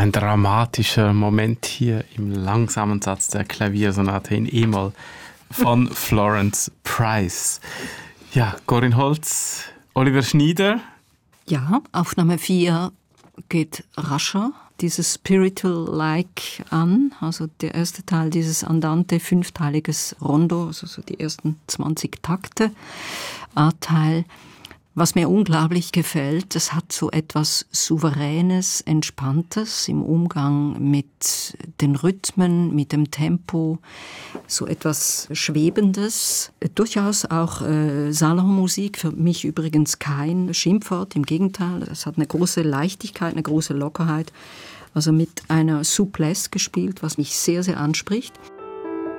ein dramatischer Moment hier im langsamen Satz der Klaviersonate in E-Moll von Florence Price. Ja, Corinne Holz, Oliver Schneider. Ja, Aufnahme 4 geht rascher, dieses Spiritual-like an, also der erste Teil dieses Andante, 5-teiliges Rondo, also so die ersten 20 Takte, A-Teil. Was mir unglaublich gefällt, es hat so etwas Souveränes, Entspanntes im Umgang mit den Rhythmen, mit dem Tempo, so etwas Schwebendes. Durchaus auch Salonmusik, für mich übrigens kein Schimpfwort, im Gegenteil, es hat eine große Leichtigkeit, eine große Lockerheit, also mit einer Souplesse gespielt, was mich sehr, sehr anspricht.